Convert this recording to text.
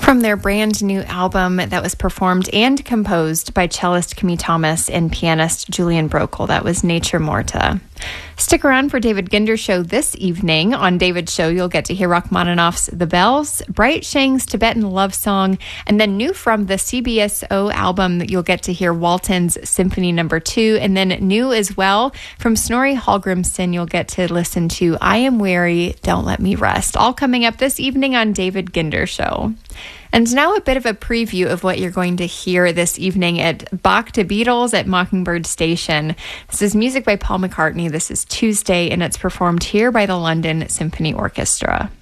From their brand new album that was performed and composed by cellist Camille Thomas and pianist Julian Brokel. That was Nature Morta. Stick around for David Ginder Show this evening. On David's show, you'll get to hear Rachmaninoff's The Bells, Bright Shang's Tibetan Love Song, and then new from the CBSO album, you'll get to hear Walton's Symphony No. 2, and then new as well from Snorri Hallgrimsson, you'll get to listen to I Am Weary, Don't Let Me Rest. All coming up this evening on David Ginder Show. And now a bit of a preview of what you're going to hear this evening at Bach to Beatles at Mockingbird Station. This is music by Paul McCartney. This is Tuesday, and it's performed here by the London Symphony Orchestra.